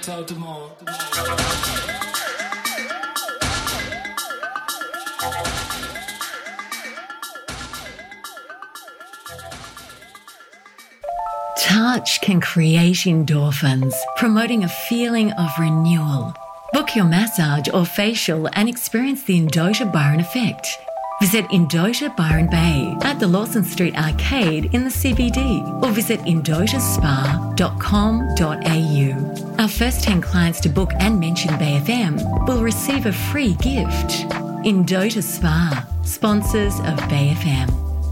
Ciao tout le monde. Touch can create endorphins, promoting a feeling of renewal. Book your massage or facial and experience the Endota Byron effect. Visit Endota Byron Bay at the Lawson Street Arcade in the CBD or visit endotaspa.com.au. Our first 10 clients to book and mention Bay FM will receive a free gift. Endota Spa, sponsors of Bay FM.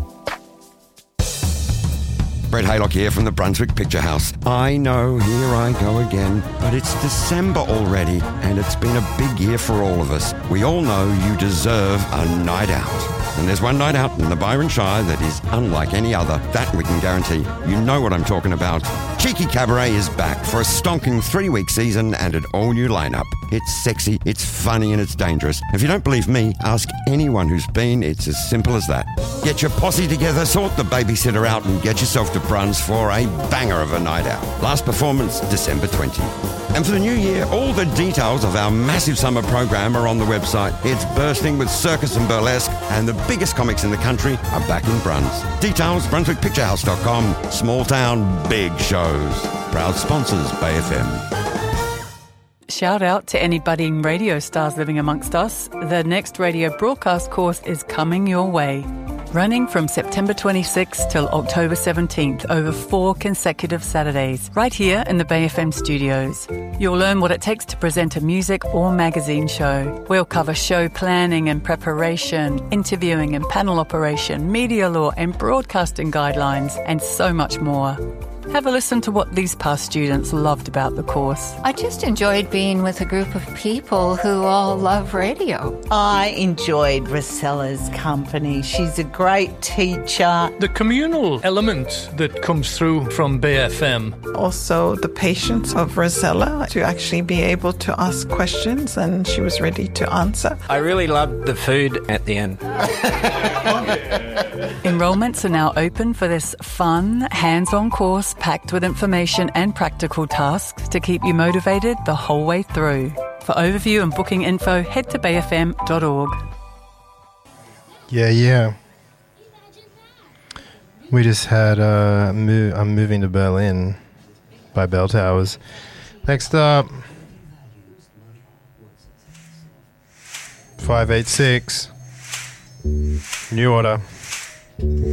Brett Haylock here from the Brunswick Picture House. I know, here I go again, but it's December already, and it's been a big year for all of us. We all know you deserve a night out. And there's one night out in the Byron Shire that is unlike any other. That we can guarantee. You know what I'm talking about. Cheeky Cabaret is back for a stonking 3-week season and an all-new lineup. It's sexy, it's funny, and it's dangerous. If you don't believe me, ask anyone who's been. It's as simple as that. Get your posse together, sort the babysitter out, and get yourself to Bruns for a banger of a night out. Last performance, December 20. And for the new year, all the details of our massive summer program are on the website. It's bursting with circus and burlesque, and the biggest comics in the country are back in Bruns. Details, brunswickpicturehouse.com. Small town, big shows. Proud sponsors, Bay FM. Shout out to any budding radio stars living amongst us. The next radio broadcast course is coming your way. Running from September 26th till October 17th over 4 consecutive Saturdays, right here in the Bay FM studios. You'll learn what it takes to present a music or magazine show. We'll cover show planning and preparation, interviewing and panel operation, media law and broadcasting guidelines, and so much more. Have a listen to what these past students loved about the course. I just enjoyed being with a group of people who all love radio. I enjoyed Rosella's company. She's a great teacher. The communal element that comes through from Bay FM. Also the patience of Rosella to actually be able to ask questions, and she was ready to answer. I really loved the food at the end. Enrollments are now open for this fun, hands-on course packed with information and practical tasks to keep you motivated the whole way through. For overview and booking info, head to bayfm.org. Yeah. We just had I'm Moving to Berlin by Bell Towers. Next up, 586, New Order.